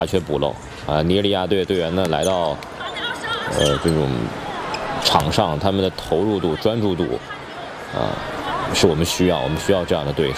缺补漏啊！尼日利亚队队员呢来到这种场上，他们的投入度、专注度是我们需要这样的对手。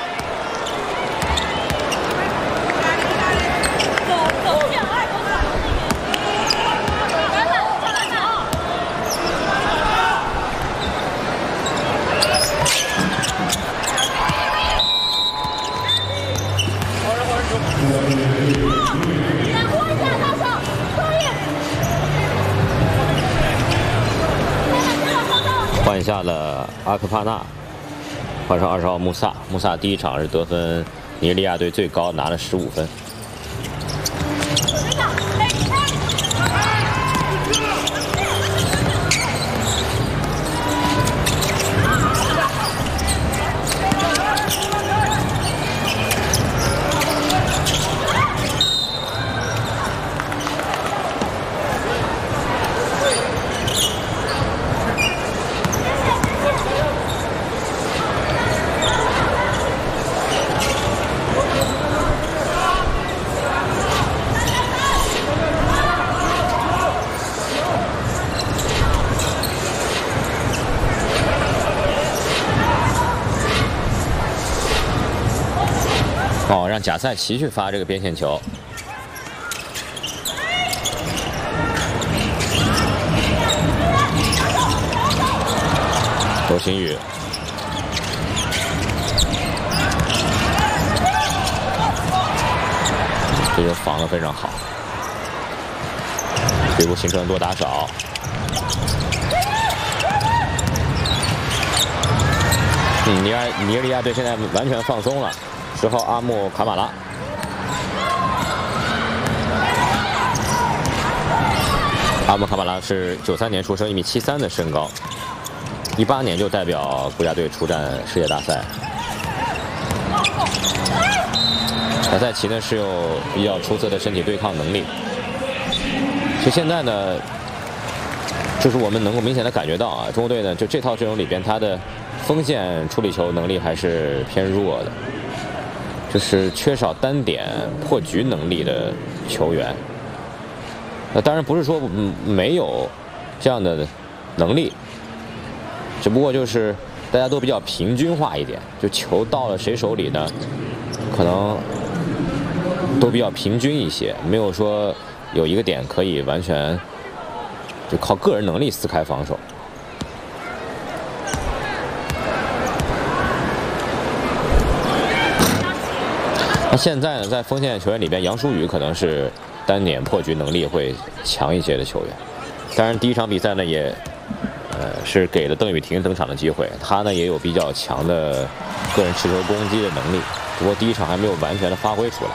换下了阿克帕纳，换上20号穆萨。穆萨第一场是得分尼日利亚队最高，拿了15分。 让贾塞奇去发这个边线球。周新宇，这球防得非常好，队伍形成多打少。尼日利亚队现在完全放松了。 10号阿木卡马拉，阿木卡马拉是93年出生，1.73米的身高，18年就代表国家队出战世界大赛。贾塞奇呢是有比较出色的身体对抗能力，所以现在呢，就是我们能够明显的感觉到啊，中国队呢就这套阵容里边，他的锋线处理球能力还是偏弱的。 就是缺少单点破局能力的球员。当然不是说没有这样的能力，只不过就是大家都比较平均化一点，就球到了谁手里呢，可能都比较平均一些，没有说有一个点可以完全就靠个人能力撕开防守。 那现在呢，在锋线球员里边，杨舒宇可能是单点破局能力会强一些的球员。当然，第一场比赛呢，也是给了邓雨婷登场的机会，他呢也有比较强的个人持球攻击的能力，不过第一场还没有完全的发挥出来。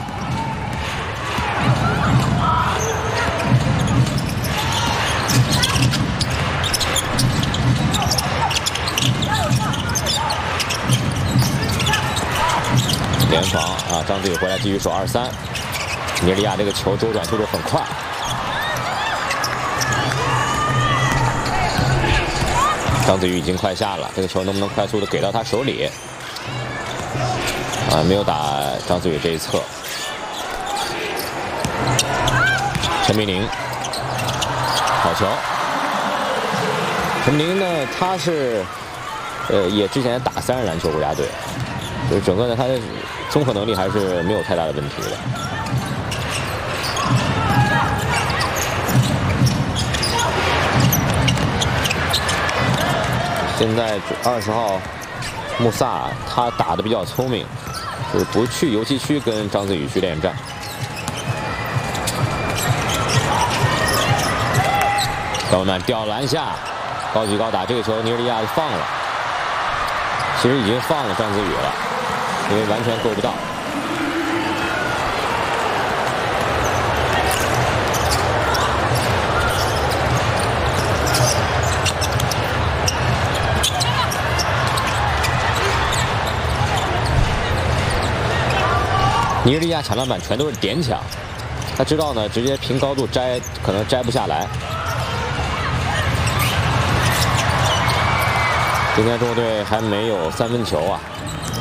联防啊，张子宇回来继续守2-3。尼日利亚这个球周转速度很快。张子宇已经快下了，这个球能不能快速的给到他手里？啊，没有打张子宇这一侧。陈明宁，好球。陈明宁呢，他是也之前打3人篮球国家队。 就是整个呢，他的综合能力还是没有太大的问题的。现在20号穆萨他打得比较聪明，就是不去游戏区跟张子宇去恋战。高曼吊篮下，高举高打，这个球尼日利亚就放了，其实已经放了张子宇了。 因为完全够不到。尼日利亚抢篮板全都是点抢，他知道呢，直接凭高度摘可能摘不下来。今天中国队还没有3分球啊。